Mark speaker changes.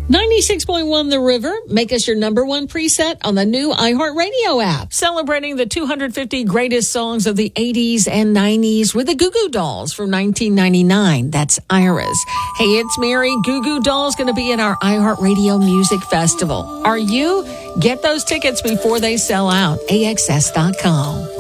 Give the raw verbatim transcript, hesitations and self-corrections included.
Speaker 1: ninety-six point one The River. Make us your number one preset on the new iHeartRadio app. Celebrating the two hundred fifty greatest songs of the eighties and nineties with the Goo Goo Dolls from nineteen ninety-nine. That's Iris. Hey, it's Mary. Goo Goo Dolls going to be in our iHeartRadio Music Festival. Are you? Get those tickets before they sell out. A X S dot com.